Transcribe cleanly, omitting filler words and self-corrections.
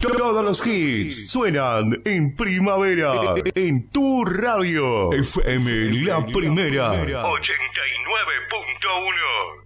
Todos los hits suenan en primavera en tu radio. FM La Primera 89.1.